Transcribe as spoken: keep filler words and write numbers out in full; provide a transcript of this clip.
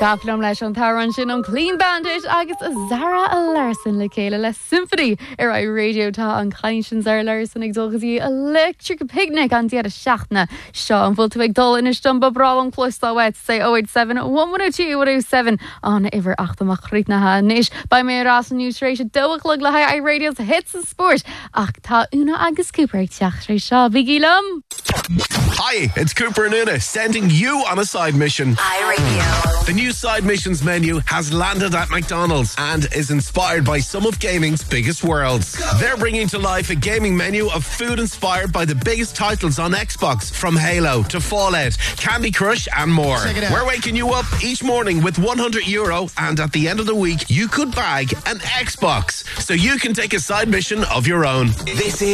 Scaflam leis an taran sin an Clean Bandit agus Zara Larson le céile le Symphony ar a radio tá an chain sin Zara Larson ag dulgus í Electric Picnic an diad a seachna seo an bhfuil tú ag dul inis dumba bra an clústá wet say oh eight seven, one oh two, one oh seven an iwwer achtamach rítnatha níis ba mé rás an newsrééis dóach le le ha radio's hits and sport ach tá una agus Cooper ag teach rééis seo Vigílam. Hi, it's Cooper and Una sending you on a side mission. iRadio. The new side missions menu has landed at McDonald's and is inspired by some of gaming's biggest worlds. They're bringing to life a gaming menu of food inspired by the biggest titles on Xbox, from Halo to Fallout, Candy Crush and more. We're waking you up each morning with one hundred euro, and at the end of the week you could bag an Xbox so you can take a side mission of your own. This is